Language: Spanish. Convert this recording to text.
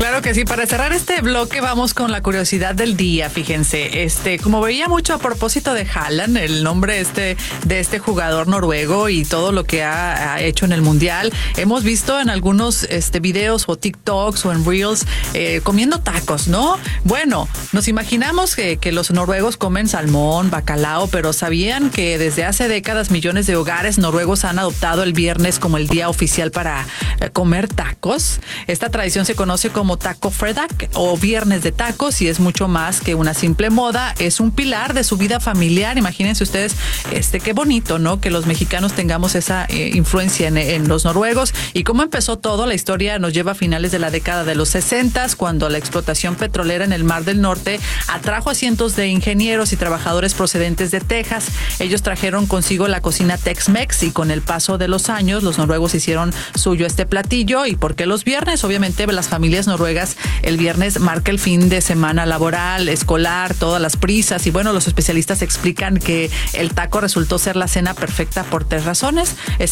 Claro que sí. Para cerrar este bloque vamos con la curiosidad del día. Fíjense, como veía mucho a propósito de Haaland, el nombre de este jugador noruego y todo lo que ha hecho en el mundial, hemos visto en algunos videos o TikToks o en Reels comiendo tacos, ¿no? Bueno, nos imaginamos que los noruegos comen salmón, bacalao, pero ¿sabían que desde hace décadas millones de hogares noruegos han adoptado el viernes como el día oficial para comer tacos? Esta tradición se conoce como Taco Fredag o Viernes de Tacos y es mucho más que una simple moda, es un pilar de su vida familiar. Imagínense ustedes, qué bonito, ¿no? Que los mexicanos tengamos esa influencia en los noruegos. Y cómo empezó todo, la historia nos lleva a finales de la década de los 60, cuando la explotación petrolera en el Mar del Norte atrajo a cientos de ingenieros y trabajadores procedentes de Texas. Ellos trajeron consigo la cocina Tex-Mex y con el paso de los años los noruegos hicieron suyo este platillo. ¿Y por qué los viernes? Obviamente las familias noruegas, el viernes marca el fin de semana laboral, escolar, todas las prisas, y bueno, los especialistas explican que el taco resultó ser la cena perfecta por 3 razones.